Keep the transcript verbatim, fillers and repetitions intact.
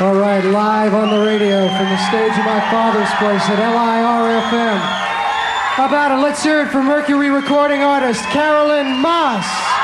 All right, live on the radio from the stage of my father's place at L I R F M. How about it? Let's hear it for Mercury recording artist Carolyn Moss.